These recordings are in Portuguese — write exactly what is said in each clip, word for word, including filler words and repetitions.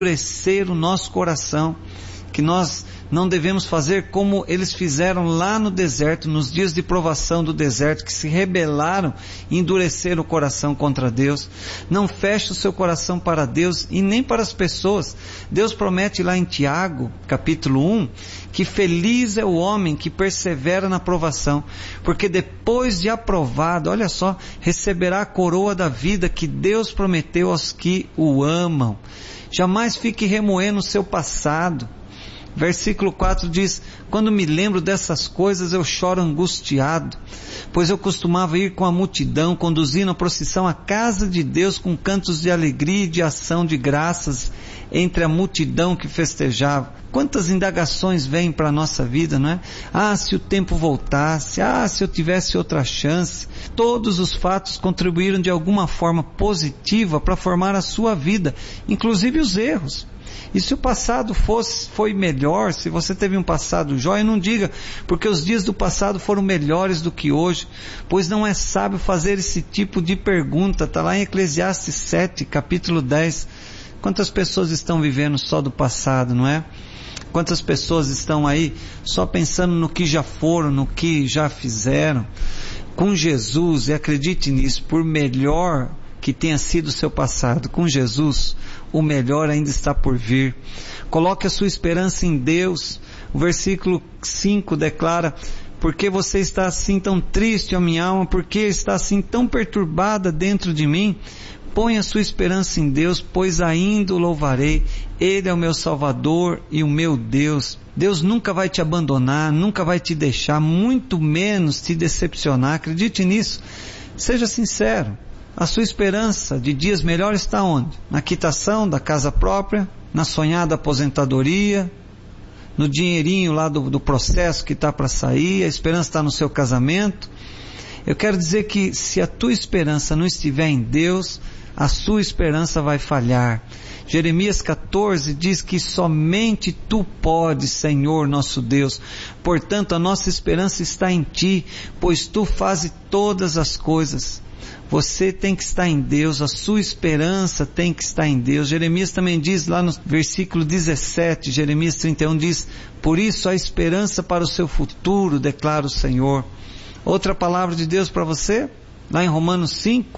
endurecer o nosso coração, que nós não devemos fazer como eles fizeram lá no deserto, nos dias de provação do deserto, que se rebelaram e endureceram o coração contra Deus. Não feche o seu coração para Deus e nem para as pessoas. Deus promete lá em Tiago, capítulo um, que feliz é o homem que persevera na provação, porque depois de aprovado, olha só, receberá a coroa da vida que Deus prometeu aos que o amam. Jamais fique remoendo o seu passado. Versículo quatro diz: quando me lembro dessas coisas eu choro angustiado, pois eu costumava ir com a multidão, conduzindo a procissão à casa de Deus com cantos de alegria e de ação de graças entre a multidão que festejava. Quantas indagações vêm para a nossa vida, não é? Ah, se o tempo voltasse, ah, se eu tivesse outra chance. Todos os fatos contribuíram de alguma forma positiva para formar a sua vida, inclusive os erros. E se o passado fosse, foi melhor, se você teve um passado jóia, não diga, porque os dias do passado foram melhores do que hoje, pois não é sábio fazer esse tipo de pergunta. Está lá em Eclesiastes sete, capítulo dez. Quantas pessoas estão vivendo só do passado, não é? Quantas pessoas estão aí só pensando no que já foram, no que já fizeram? Com Jesus, e acredite nisso, por melhor que tenha sido o seu passado, com Jesus, o melhor ainda está por vir. Coloque a sua esperança em Deus. O versículo cinco declara: por que você está assim tão triste, ó minha alma? Por que está assim tão perturbada dentro de mim? Põe a sua esperança em Deus, pois ainda o louvarei. Ele é o meu Salvador e o meu Deus. Deus nunca vai te abandonar, nunca vai te deixar, muito menos te decepcionar. Acredite nisso. Seja sincero. A sua esperança de dias melhores está onde? Na quitação da casa própria, na sonhada aposentadoria, no dinheirinho lá do, do processo que está para sair, a esperança está no seu casamento. Eu quero dizer que se a tua esperança não estiver em Deus, a sua esperança vai falhar. Jeremias catorze diz que somente Tu podes, Senhor nosso Deus. Portanto, a nossa esperança está em Ti, pois Tu fazes todas as coisas. Você tem que estar em Deus, a sua esperança tem que estar em Deus. Jeremias também diz lá no versículo dezessete, Jeremias trinta e um diz: por isso há esperança para o seu futuro, declara o Senhor. Outra palavra de Deus para você, lá em Romanos cinco,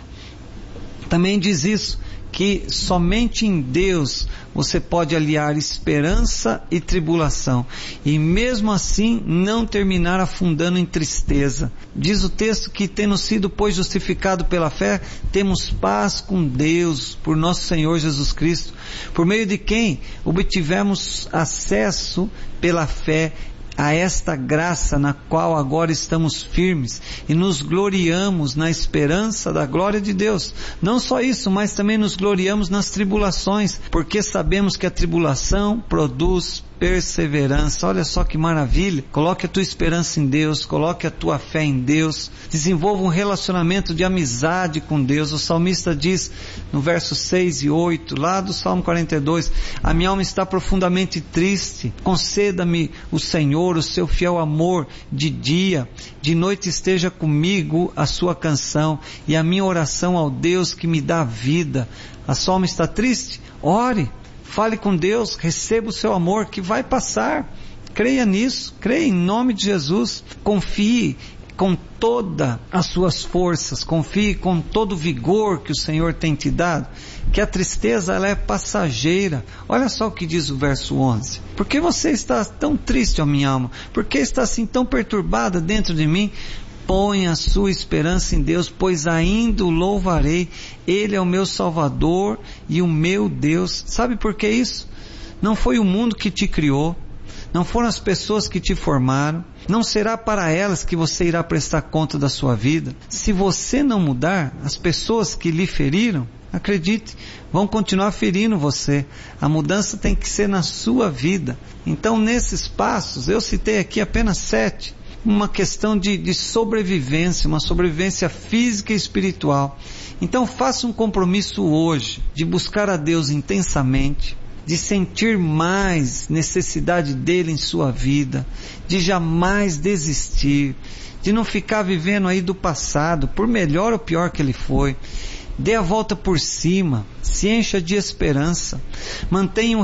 também diz isso, que somente em Deus você pode aliar esperança e tribulação, e mesmo assim não terminar afundando em tristeza. Diz o texto que, tendo sido, pois, justificado pela fé, temos paz com Deus, por nosso Senhor Jesus Cristo, por meio de quem obtivemos acesso pela fé a esta graça na qual agora estamos firmes e nos gloriamos na esperança da glória de Deus. Não só isso, mas também nos gloriamos nas tribulações, porque sabemos que a tribulação produz perseverança. Olha só que maravilha. Coloque a tua esperança em Deus, coloque a tua fé em Deus, desenvolva um relacionamento de amizade com Deus. O salmista diz no verso seis e oito, lá do Salmo quarenta e dois: a minha alma está profundamente triste, conceda-me o Senhor o seu fiel amor de dia, de noite esteja comigo a sua canção e a minha oração ao Deus que me dá vida. A sua alma está triste? Ore, fale com Deus, receba o seu amor que vai passar. Creia nisso, creia em nome de Jesus. Confie com todas as suas forças, confie com todo o vigor que o Senhor tem te dado, que a tristeza ela é passageira. Olha só o que diz o verso onze: por que você está tão triste, ó minha alma? Por que está assim tão perturbada dentro de mim? Põe a sua esperança em Deus, pois ainda o louvarei. Ele é o meu Salvador e o meu Deus. Sabe por que isso? Não foi o mundo que te criou, não foram as pessoas que te formaram, não será para elas que você irá prestar conta da sua vida. Se você não mudar, as pessoas que lhe feriram, acredite, vão continuar ferindo você. A mudança tem que ser na sua vida. Então, nesses passos, eu citei aqui apenas sete, uma questão de, de sobrevivência, uma sobrevivência física e espiritual. Então faça um compromisso hoje, de buscar a Deus intensamente, de sentir mais necessidade dele em sua vida, de jamais desistir, de não ficar vivendo aí do passado, por melhor ou pior que ele foi, dê a volta por cima, se encha de esperança, mantenha um